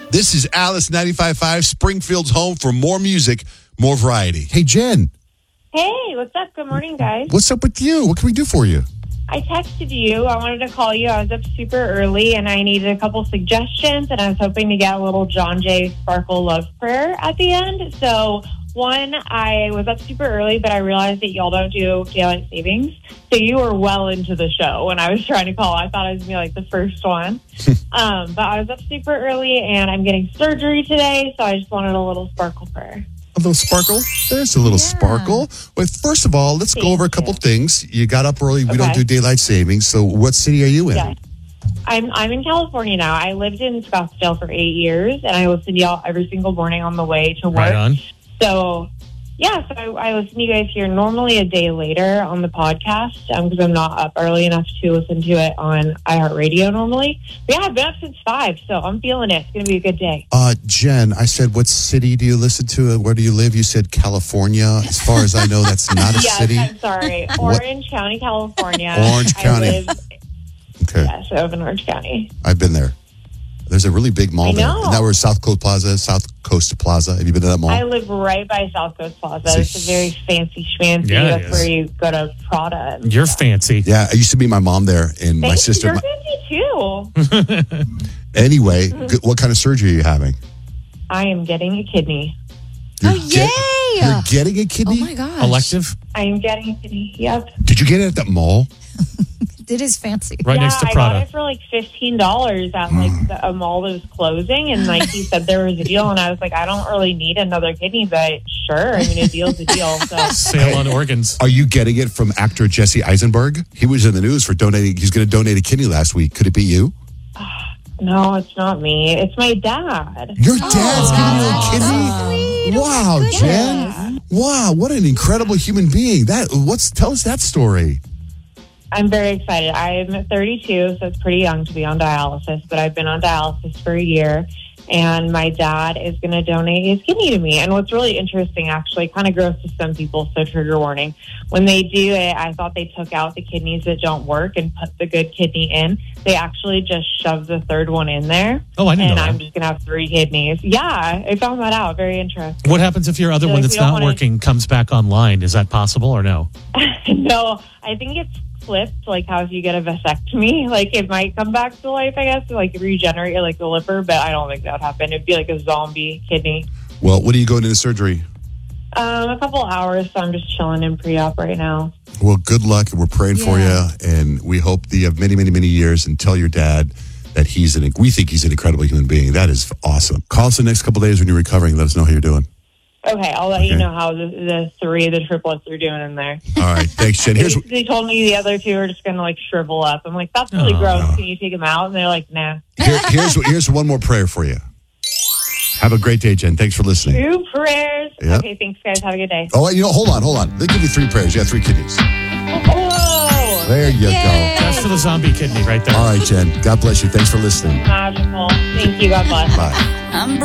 This is Alice 95.5, Springfield's home for more music, more variety. Hey, Jen. Hey, what's up? Good morning, guys. What's up with you? What can we do for you? I texted you. I wanted to call you. I was up super early, and I needed a couple suggestions, and I was hoping to get a little John Jay Sparkle Love Prayer at the end. So, one, I was up super early, but I realized that y'all don't do daylight savings. So you were well into the show when I was trying to call. I thought I was going to be like the first one. But I was up super early, and I'm getting surgery today, so I just wanted a little sparkle prayer. A little sparkle? There's a little sparkle. Well, first of all, let's go over a couple things. You got up early. We don't do daylight savings. So what city are you in? Yeah. I'm in California now. I lived in Scottsdale for 8 years, and I listen to y'all every single morning on the way to work. Right on. So, yeah, I listen to you guys here normally a day later on the podcast because I'm not up early enough to listen to it on iHeartRadio normally. But yeah, I've been up since 5, so I'm feeling it. It's going to be a good day. Jen, I said, what city do you listen to? Where do you live? You said California. As far as I know, that's not a city. Yes, I'm sorry. Orange County, California. Orange County. Okay. Yes, I live in Orange County. I've been there. There's a really big mall there. And that was South Coast Plaza. Have you been to that mall? I live right by South Coast Plaza. It's a very fancy schmancy. Yeah, that's where you go to Prada. You're fancy. Yeah, I used to meet my mom there, and my sister. You're fancy too. Anyway, what kind of surgery are you having? I am getting a kidney. Yay! You're getting a kidney? Oh my gosh. Elective? I am getting a kidney. Yep. Did you get it at that mall? It is fancy. Right next to Prada. I got it for like $15 at a mall that was closing, and like he said there was a deal, and I was like, I don't really need another kidney, but sure. I mean, a deal's a deal. So. Sale on organs. Are you getting it from actor Jesse Eisenberg? He was in the news for donating. He's going to donate a kidney last week. Could it be you? No, it's not me. It's my dad. Your dad's giving you a kidney? Sweet. Wow, Jen. Wow, what an incredible human being. Tell us that story. I'm very excited. I'm 32, so it's pretty young to be on dialysis, but I've been on dialysis for a year, and my dad is going to donate his kidney to me. And what's really interesting, actually, kind of gross to some people, so trigger warning. When they do it, I thought they took out the kidneys that don't work and put the good kidney in. They actually just shoved the third one in there. Oh, I didn't know that. And I'm just going to have 3 kidneys. Yeah, I found that out. Very interesting. What happens if your other one that's not working comes back online? Is that possible or no? No, I think it's flipped, like how if you get a vasectomy, like it might come back to life, I guess, like regenerate like the liver, but I don't think that would happen. It'd be like a zombie kidney. Well, when are you going into surgery? A couple hours, so I'm just chilling in pre-op right now. Well, good luck. We're praying for you, and we hope that you have many, many, many years, and tell your dad that we think he's an incredible human being. That is awesome. Call us the next couple of days when you're recovering. Let us know how you're doing. Okay, I'll let you know how the 3 of the triplets are doing in there. All right, thanks, Jen. They told me the other 2 are just going to like shrivel up. I'm like, that's really gross. Can you take them out? And they're like, nah. Here's one more prayer for you. Have a great day, Jen. Thanks for listening. 2 prayers. Yep. Okay, thanks, guys. Have a good day. Oh, hold on. They give you 3 prayers. You have 3 kidneys. Oh, there you go. That's for the zombie kidney right there. All right, Jen. God bless you. Thanks for listening. magical. Thank you. God bless. Bye.